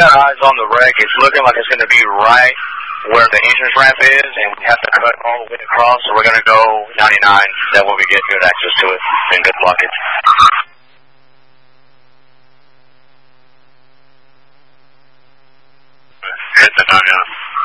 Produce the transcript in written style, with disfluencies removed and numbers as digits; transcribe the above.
got eyes on the wreck. It's looking like it's going to be right where the entrance ramp is, and we have to cut all the way across, so we're going to go 99. That way we get good access to it and good blockage. Hit the 99.